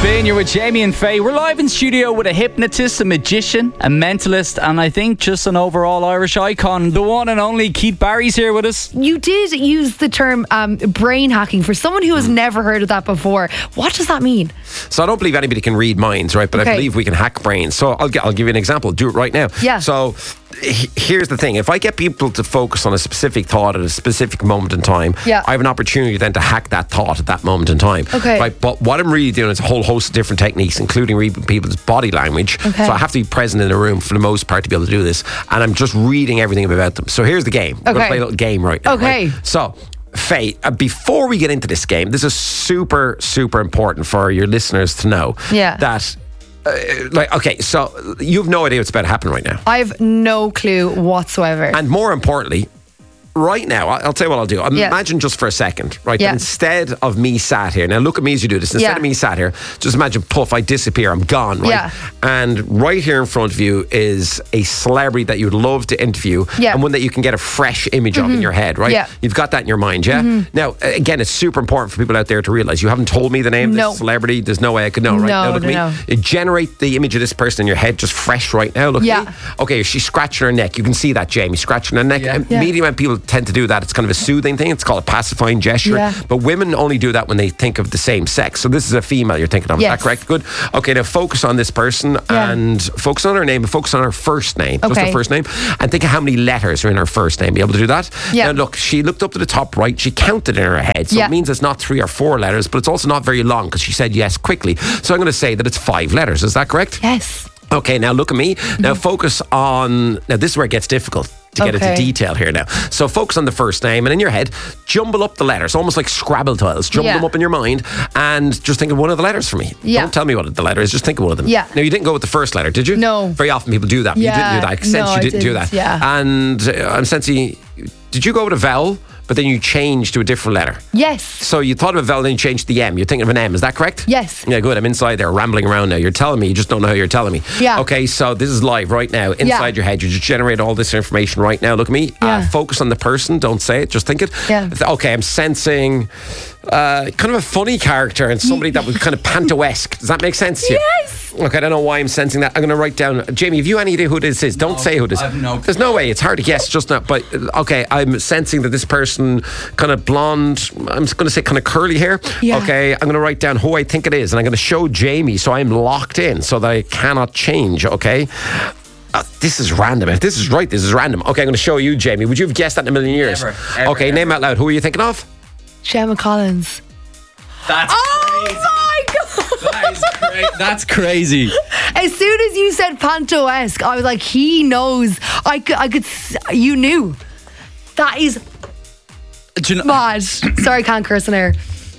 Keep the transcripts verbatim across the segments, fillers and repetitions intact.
Spin, you're with Jamie and Faye. We're live in studio with a hypnotist, a magician, a mentalist, and I think just an overall Irish icon. The one and only Keith Barry's here with us. You did use the term um, brain hacking. For someone who has never heard of that before, what does that mean? So I don't believe anybody can read minds, right? But Okay. I believe we can hack brains. So I'll, I'll give you an example. Do it right now. Yeah. So h- here's the thing. If I get people to focus on a specific thought at a specific moment in time, Yeah. I have an opportunity then to hack that thought at that moment in time. Okay. Right? But what I'm really doing is a whole host of different techniques, including reading people's body language. Okay. So I have to be present in the room for the most part to be able to do this. And I'm just reading everything about them. So here's the game. We're going Okay. to play a little game right now. Okay. right? So... Faye, uh, before we get into this game, this is super, super important for your listeners to know. Yeah. That, uh, like, okay, so you have no idea what's about to happen right now. I have no clue whatsoever. And more importantly, right now, I- I'll tell you what I'll do. Yeah. Imagine just for a second, right? Yeah. That instead of me sat here, now look at me as you do this. Instead Yeah. of me sat here, just imagine, poof, I disappear, I'm gone, right? Yeah. And right here in front of you is a celebrity that you would love to interview, Yeah. and one that you can get a fresh image of in your head, right? Yeah. You've got that in your mind, yeah? Now, again, it's super important for people out there to realize you haven't told me the name of No. this celebrity. There's no way I could know, right? No, now, look no, at me. no. Uh, Generate the image of this person in your head just fresh right now. Look Yeah. at me. Okay, she's scratching her neck. You can see that, Jamie, scratching her neck. Yeah. And Yeah. Immediately when people tend to do that, it's kind of a soothing thing. It's called a pacifying gesture. Yeah. But women only do that when they think of the same sex. So this is a female you're thinking of. Is Yes. that correct? Good. Okay, now focus on this person Yeah. and focus on her name and focus on her first name. Just Okay. her first name. And think of how many letters are in her first name. Be able to do that? Yeah. Now look, she looked up to the top right. She counted in her head. So Yeah. it means it's not three or four letters, but it's also not very long because she said yes quickly. So I'm going to say that it's five letters. Is that correct? Yes. Okay, now look at me. Now focus on... Now this is where it gets difficult to get Okay. into detail here now. So focus on the first name and in your head, jumble up the letters, almost like Scrabble tiles. Jumble Yeah. them up in your mind and just think of one of the letters for me. Yeah. Don't tell me what the letter is, just think of one of them. Yeah. Now you didn't go with the first letter, did you? No. Very often people do that, but you Yeah. didn't do that. I can sense No, you I didn't do didn't, that. yeah. And uh, I'm sensing... Did you go with a vowel, but then you changed to a different letter? Yes. So you thought of a vowel, then you changed to the M. You're thinking of an M, is that correct? Yes. Yeah, good. I'm inside there, rambling around now. You're telling me, you just don't know how you're telling me. Yeah. Okay, so this is live right now, inside your head. You just generate all this information right now. Look at me. Uh, Yeah. focus on the person. Don't say it, just think it. Yeah. Okay, I'm sensing uh, kind of a funny character and somebody that was kind of panto-esque. Does that make sense to you? Yes. Look, I don't know why I'm sensing that. I'm going to write down. Jamie, have you any idea who this is? Don't say who this is. I've no- There's no way. It's hard to guess just now. But uh, okay, I'm sensing that this person, kind of blonde, I'm going to say kind of curly hair. Yeah. Okay, I'm going to write down who I think it is. And I'm going to show Jamie so I'm locked in so that I cannot change. Okay. Uh, this is random. If this is right, this is random. Okay, I'm going to show you, Jamie. Would you have guessed that in a million years? Never, ever, okay, ever. name out loud. Who are you thinking of? Gemma Collins. That's Oh crazy. my God. That is cra- That's crazy. As soon as you said panto-esque, I was like, he knows. I could, I could, s- you knew. That is Do you know, mad. Sorry, I can't curse in here.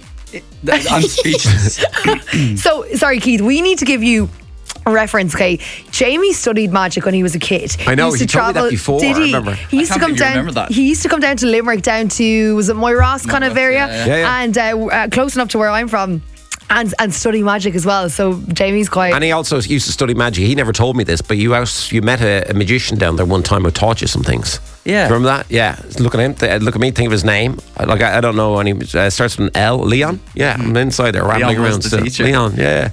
that- I'm speechless. So, sorry, Keith, we need to give you a reference, okay? Jamie studied magic when he was a kid. I know, used he to told me that travel- before, Did I he? remember. He used I to can't come believe you down. remember that. He used to come down to Limerick, down to was it Moyross kind of Moyross, area, yeah, yeah. Yeah, yeah. and uh, uh, close enough to where I'm from. And, and study magic as well. So Jamie's quite. And he also used to study magic. He never told me this, but you out, you met a, a magician down there one time who taught you some things. Yeah. Remember that? Yeah. Look at him. Th- Look at me. Think of his name. I- Like I, I don't know any. Uh, starts with an L. Leon. Yeah, I'm inside there rambling was around. the still. teacher. Leon. Yeah.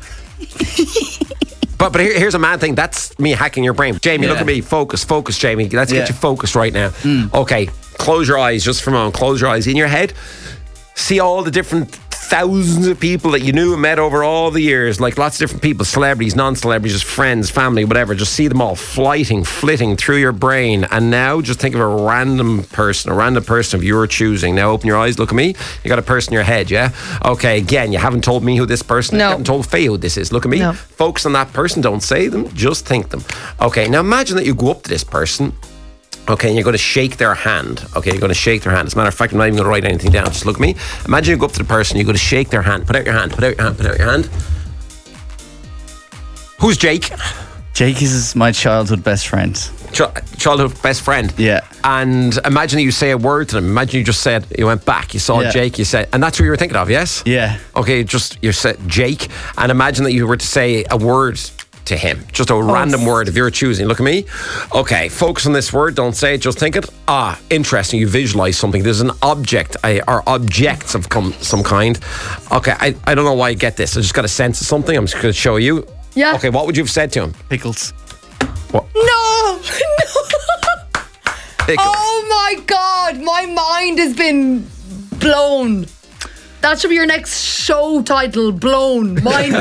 But but here, here's a mad thing. That's me hacking your brain. Jamie, look Yeah. at me. Focus, focus, Jamie. Let's Yeah. get you focused right now. Okay, close your eyes just for a moment. Close your eyes. In your head, see all the different thousands of people that you knew and met over all the years, like lots of different people, celebrities, non-celebrities, just friends, family, whatever. Just see them all flighting, flitting through your brain. And now just think of a random person, a random person of your choosing. Now open your eyes, look at me. You got a person in your head, yeah? Okay, again, you haven't told me who this person is. No. You haven't told Faye who this is. Look at me. No. Focus on that person. Don't say them, just think them. Okay, now imagine that you go up to this person. Okay, and you're going to shake their hand. Okay, you're going to shake their hand. As a matter of fact, I'm not even going to write anything down. Just look at me. Imagine you go up to the person, you're going to shake their hand. Put out your hand, put out your hand, put out your hand. Who's Jake? Jake is my childhood best friend. Ch- childhood best friend. Yeah. And imagine you say a word to them. Imagine you just said, you went back, you saw Yeah. Jake, you said, and that's what you were thinking of, yes? Yeah. Okay, just, you said Jake, and imagine that you were to say a word to him. Just a random word if you're choosing. Look at me. Okay, focus on this word. Don't say it, just think it. Ah, interesting. You visualize something. There's an object I, or objects of com- some kind. Okay, I, I don't know why I get this. I just got a sense of something. I'm just going to show you. Yeah. Okay, what would you have said to him? Pickles. What? No! no. Pickles. Oh my God, my mind has been blown. That should be your next show title, Blown. Mind blown.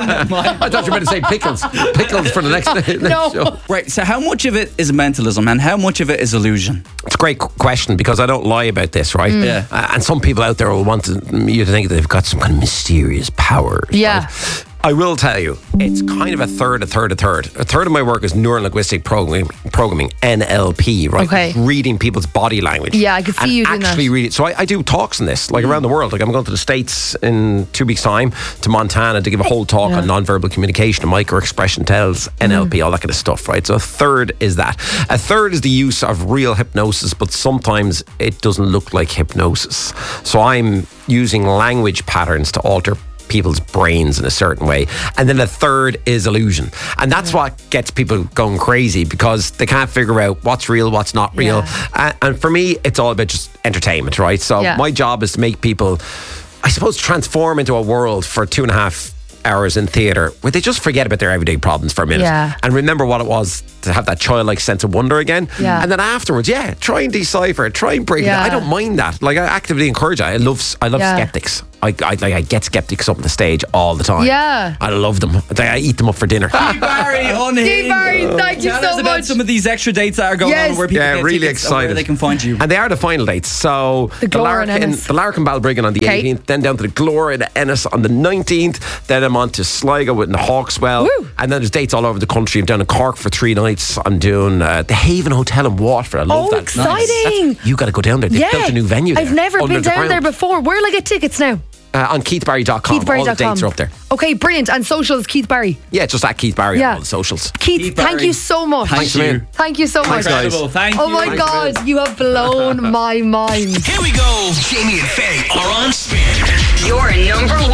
I thought you were going to say pickles. Pickles for the next, next No. show. Right, so how much of it is mentalism and how much of it is illusion? It's a great qu- question because I don't lie about this, right? Yeah. Uh, and some people out there will want to, you to think that they've got some kind of mysterious powers. Yeah. Right? I will tell you, it's kind of a third, a third, a third. A third of my work is neuro-linguistic programming, programming N L P, right? Okay. Reading people's body language. Yeah, I could see and you doing that. actually read it. So I, I do talks on this, like around the world. Like I'm going to the States in two weeks' time to Montana to give a whole talk Yeah. on nonverbal communication, micro-expression tells, N L P, all that kind of stuff, right? So a third is that. A third is the use of real hypnosis, but sometimes it doesn't look like hypnosis. So I'm using language patterns to alter people's brains in a certain way. And then a third is illusion. And that's what gets people going crazy because they can't figure out what's real, what's not real. Yeah. And, and for me, it's all about just entertainment, right? So Yeah. my job is to make people, I suppose, transform into a world for two and a half hours in theatre where they just forget about their everyday problems for a minute Yeah. and remember what it was to have that childlike sense of wonder again. Yeah. And then afterwards, yeah, try and decipher it, try and break Yeah. it. I don't mind that. Like I actively encourage it. I love I love Yeah. skeptics. I, I like I get skeptics up on the stage all the time. Yeah. I love them. I I eat them up for dinner. Barry, unhinged. Steve Barry, thank you Tell so us about much. some of these extra dates that are going Yes. on where people Yeah, get really tickets and where excited. they can find you. And they are the final dates. So The Glóra in Larkin, Ennis. the Larkin Balbriggan on the Okay. eighteenth, then down to the Glóra in Ennis on the nineteenth, then I'm on to Sligo with the Hawkswell, Woo. and then there's dates all over the country. I'm down in Cork for three nights. I'm doing uh, the Haven Hotel in Waterford. I love Oh, that. exciting. That's- you got to go down there. They've Yeah. built a new venue there. I've never been under the down there ground. before. Where will I get tickets now? Uh, on keith barry dot com. keith barry All the dot com. dates are up there. Okay, brilliant. And socials, Keith Barry. Yeah, just at Keith Barry Yeah. on all the socials. Keith, Keith thank Barry. you so much. Thank Thanks, man. you. Thank you so much. Thanks, guys. Incredible. Thank Oh you. my God, you have blown my mind. Here we go. Jamie and Faye are on spin. Your number one.